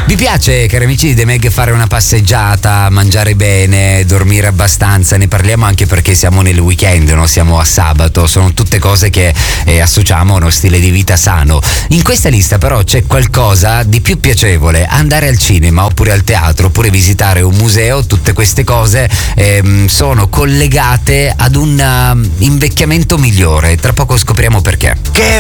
Vi piace, cari amici di The Meg, fare una passeggiata, mangiare bene, dormire abbastanza? Ne parliamo anche perché siamo nel weekend, no? Siamo a sabato, sono tutte cose che associamo a uno stile di vita sano. In questa lista però c'è qualcosa di più piacevole: andare al cinema oppure al teatro oppure visitare un museo. Tutte queste cose sono collegate ad un invecchiamento migliore. Tra poco scopriamo perché.